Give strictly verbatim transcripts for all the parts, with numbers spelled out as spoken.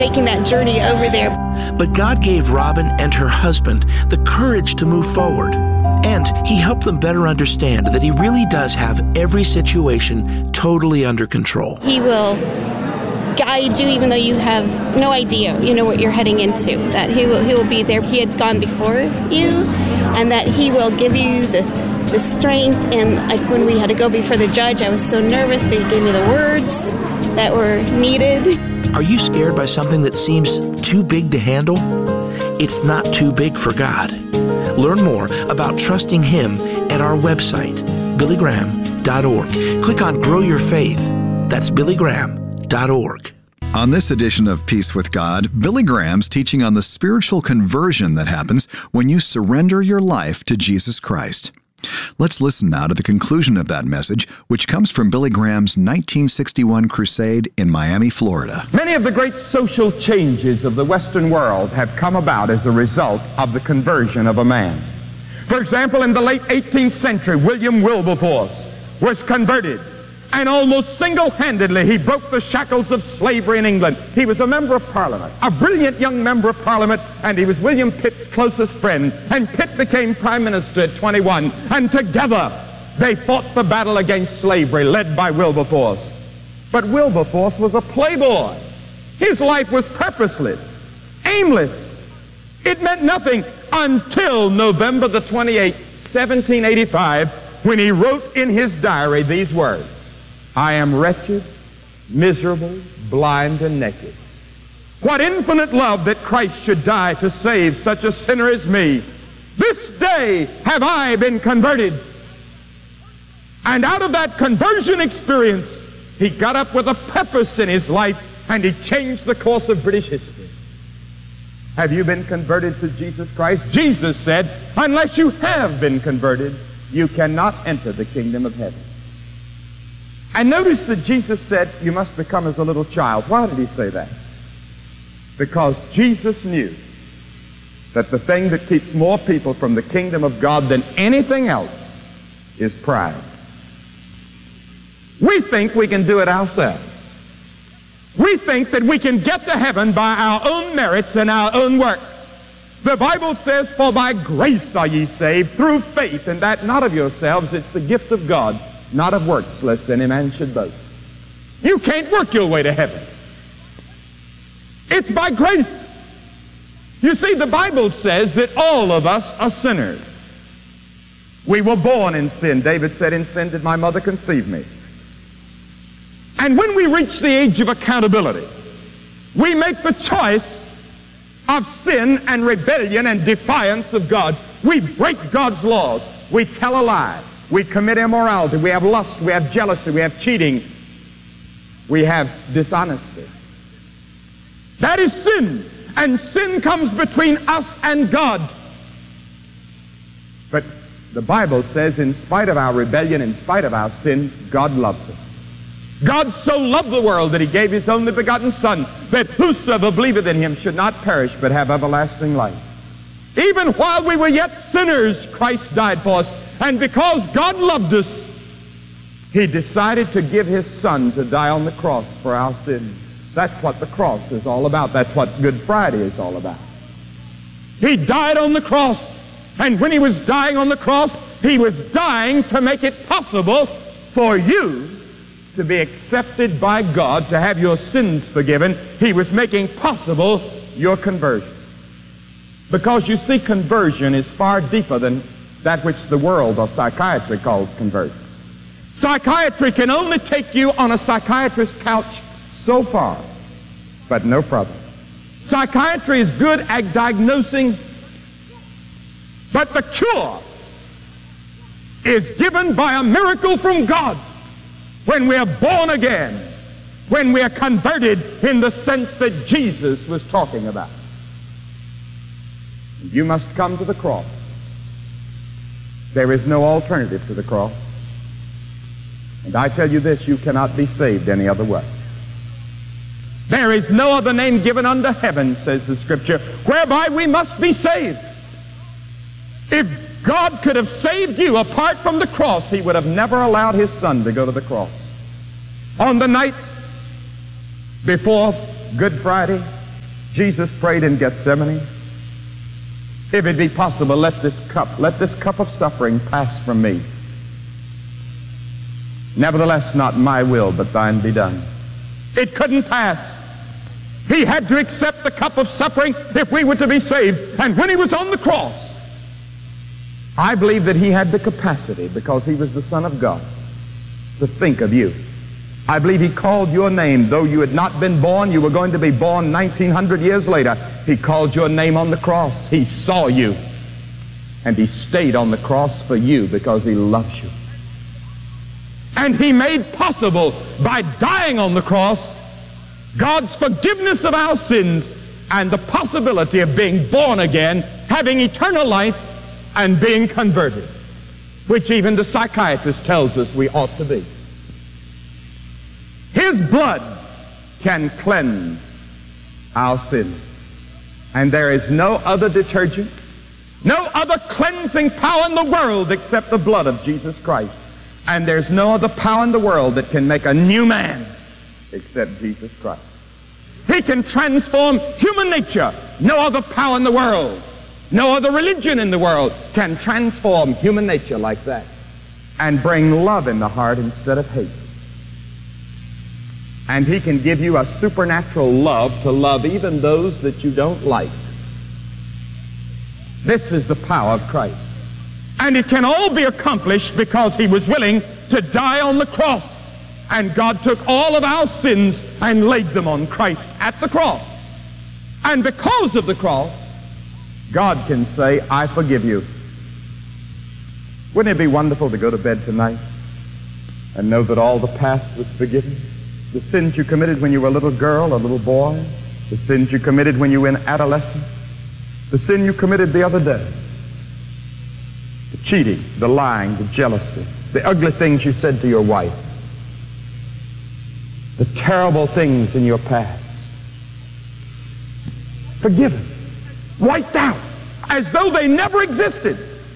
making that journey over there. But God gave Robin and her husband the courage to move forward. And He helped them better understand that He really does have every situation totally under control. He will guide you even though you have no idea, you know, what you're heading into. That He will He will be there. He has gone before you, and that He will give you the, the strength. And like when we had to go before the judge, I was so nervous, but He gave me the words that were needed. Are you scared by something that seems too big to handle? It's not too big for God. Learn more about trusting Him at our website, billy graham dot org. Click on Grow Your Faith. That's billy graham dot org. On this edition of Peace with God, Billy Graham's teaching on the spiritual conversion that happens when you surrender your life to Jesus Christ. Let's listen now to the conclusion of that message, which comes from Billy Graham's nineteen sixty-one crusade in Miami, Florida. Many of the great social changes of the Western world have come about as a result of the conversion of a man. For example, in the late eighteenth century, William Wilberforce was converted, and almost single-handedly he broke the shackles of slavery in England. He was a member of Parliament, a brilliant young member of Parliament, and he was William Pitt's closest friend. And Pitt became Prime Minister at twenty-one, and together they fought the battle against slavery, led by Wilberforce. But Wilberforce was a playboy. His life was purposeless, aimless. It meant nothing until November the twenty-eighth, seventeen eighty-five, when he wrote in his diary these words: I am wretched, miserable, blind, and naked. What infinite love that Christ should die to save such a sinner as me. This day have I been converted. And out of that conversion experience, he got up with a purpose in his life, and he changed the course of British history. Have you been converted to Jesus Christ? Jesus said, unless you have been converted, you cannot enter the kingdom of heaven. And notice that Jesus said, you must become as a little child. Why did he say that? Because Jesus knew that the thing that keeps more people from the kingdom of God than anything else is pride. We think we can do it ourselves. We think that we can get to heaven by our own merits and our own works. The Bible says, for by grace are ye saved through faith, and that not of yourselves, it's the gift of God, not of works, lest any man should boast. You can't work your way to heaven. It's by grace. You see, the Bible says that all of us are sinners. We were born in sin. David said, in sin did my mother conceive me. And when we reach the age of accountability, we make the choice of sin and rebellion and defiance of God. We break God's laws. We tell a lie. We commit immorality. We have lust. We have jealousy. We have cheating. We have dishonesty. That is sin. And sin comes between us and God. But the Bible says, in spite of our rebellion, in spite of our sin, God loves us. God so loved the world that he gave his only begotten Son, that whosoever believeth in him should not perish but have everlasting life. Even while we were yet sinners, Christ died for us. And because God loved us, he decided to give his Son to die on the cross for our sins. That's what the cross is all about. That's what Good Friday is all about. He died on the cross. And when he was dying on the cross, he was dying to make it possible for you to be accepted by God, to have your sins forgiven. He was making possible your conversion. Because you see, conversion is far deeper than that which the world or psychiatry calls conversion. Psychiatry can only take you on a psychiatrist's couch so far, but no further. Psychiatry is good at diagnosing, but the cure is given by a miracle from God. When we are born again, when we are converted in the sense that Jesus was talking about. You must come to the cross. There is no alternative to the cross. And I tell you this, you cannot be saved any other way. There is no other name given under heaven, says the Scripture, whereby we must be saved. If God could have saved you apart from the cross, he would have never allowed his Son to go to the cross. On the night before Good Friday, Jesus prayed in Gethsemane, if it be possible, let this cup, let this cup of suffering pass from me. Nevertheless, not my will, but thine be done. It couldn't pass. He had to accept the cup of suffering if we were to be saved. And when he was on the cross, I believe that he had the capacity, because he was the Son of God, to think of you. I believe he called your name. Though you had not been born, you were going to be born nineteen hundred years later. He called your name on the cross. He saw you. And he stayed on the cross for you because he loves you. And he made possible, by dying on the cross, God's forgiveness of our sins and the possibility of being born again, having eternal life, and being converted, which even the psychiatrist tells us we ought to be. His blood can cleanse our sins. And there is no other detergent, no other cleansing power in the world except the blood of Jesus Christ. And there's no other power in the world that can make a new man except Jesus Christ. He can transform human nature. No other power in the world, no other religion in the world can transform human nature like that and bring love in the heart instead of hate. And he can give you a supernatural love to love even those that you don't like. This is the power of Christ. And it can all be accomplished because he was willing to die on the cross. And God took all of our sins and laid them on Christ at the cross. And because of the cross, God can say, I forgive you. Wouldn't it be wonderful to go to bed tonight and know that all the past was forgiven? The sins you committed when you were a little girl, a little boy, the sins you committed when you were in adolescence, the sin you committed the other day, the cheating, the lying, the jealousy, the ugly things you said to your wife, the terrible things in your past. Forgiven, wiped out, as though they never existed.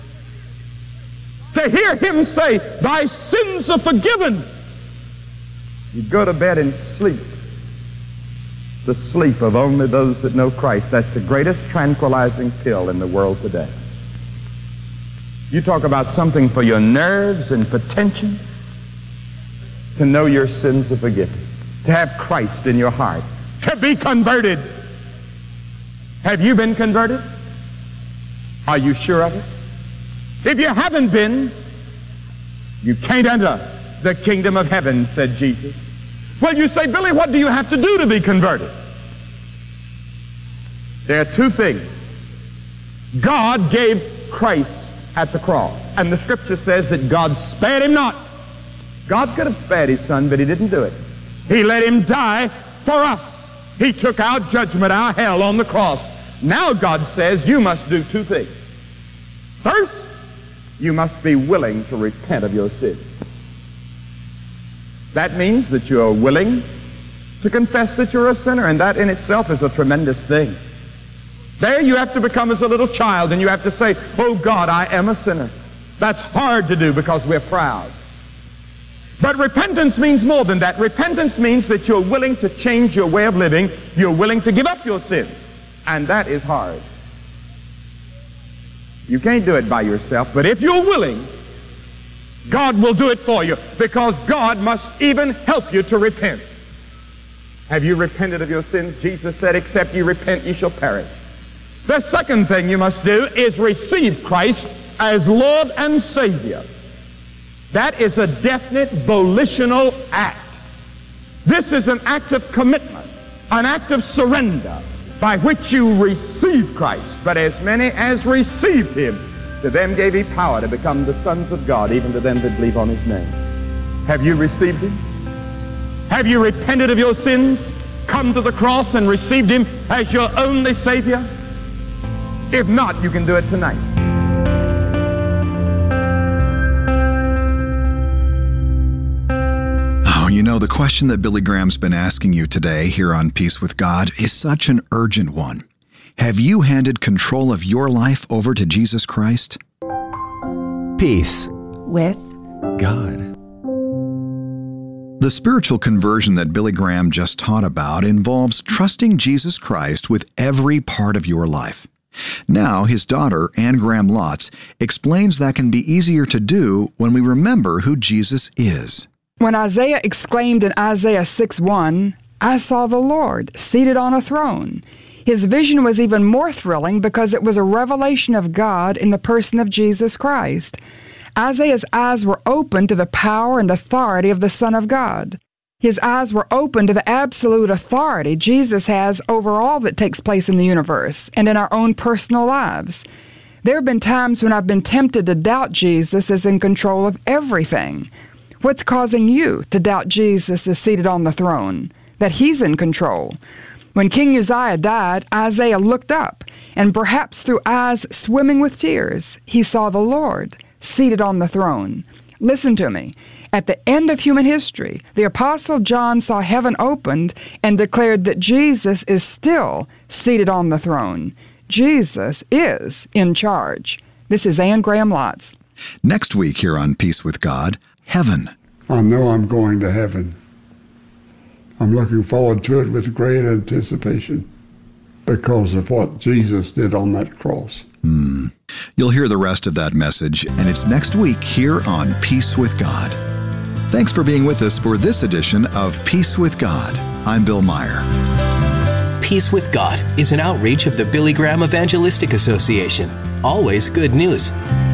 To hear him say, thy sins are forgiven. You go to bed and sleep the sleep of only those that know Christ. That's the greatest tranquilizing pill in the world today. You talk about something for your nerves and for tension. To know your sins are forgiven. To have Christ in your heart. To be converted. Have you been converted? Are you sure of it? If you haven't been, you can't enter the kingdom of heaven, said Jesus. Well, you say, Billy, what do you have to do to be converted? There are two things. God gave Christ at the cross, and the scripture says that God spared him not. God could have spared his son, but he didn't do it. He let him die for us. He took our judgment, our hell on the cross. Now God says you must do two things. First, you must be willing to repent of your sin. That means that you are willing to confess that you're a sinner, and that in itself is a tremendous thing. There you have to become as a little child, and you have to say, oh God, I am a sinner. That's hard to do because we're proud. But repentance means more than that. Repentance means that you're willing to change your way of living. You're willing to give up your sin, and that is hard. You can't do it by yourself, but if you're willing, God will do it for you, because God must even help you to repent. Have you repented of your sins? Jesus said, except you repent, you shall perish. The second thing you must do is receive Christ as Lord and Savior. That is a definite volitional act. This is an act of commitment, an act of surrender by which you receive Christ. But as many as received him, to them gave he power to become the sons of God, even to them that believe on his name. Have you received him? Have you repented of your sins, come to the cross and received him as your only Savior? If not, you can do it tonight. Oh, you know, the question that Billy Graham's been asking you today here on Peace with God is such an urgent one. Have you handed control of your life over to Jesus Christ? Peace with God. The spiritual conversion that Billy Graham just taught about involves trusting Jesus Christ with every part of your life. Now, his daughter, Anne Graham Lotz, explains that can be easier to do when we remember who Jesus is. When Isaiah exclaimed in Isaiah six one, "I saw the Lord seated on a throne," his vision was even more thrilling because it was a revelation of God in the person of Jesus Christ. Isaiah's eyes were open to the power and authority of the Son of God. His eyes were open to the absolute authority Jesus has over all that takes place in the universe and in our own personal lives. There have been times when I've been tempted to doubt Jesus is in control of everything. What's causing you to doubt Jesus is seated on the throne, that he's in control? When King Uzziah died, Isaiah looked up, and perhaps through eyes swimming with tears, he saw the Lord seated on the throne. Listen to me. At the end of human history, the Apostle John saw heaven opened and declared that Jesus is still seated on the throne. Jesus is in charge. This is Anne Graham Lotz. Next week here on Peace with God, heaven. I know I'm going to heaven. I'm looking forward to it with great anticipation because of what Jesus did on that cross. Hmm. You'll hear the rest of that message, and it's next week here on Peace with God. Thanks for being with us for this edition of Peace with God. I'm Bill Meyer. Peace with God is an outreach of the Billy Graham Evangelistic Association. Always good news.